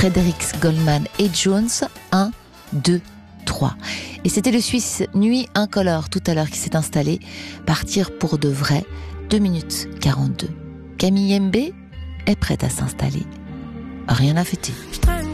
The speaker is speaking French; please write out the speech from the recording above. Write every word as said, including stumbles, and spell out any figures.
Fredericks, Goldman et Jones. un, deux, trois. Et c'était le Suisse Nuit Incolore tout à l'heure qui s'est installé. Partir pour de vrai, deux minutes quarante-deux. Camille Mbé est prête à s'installer. Rien à fêter.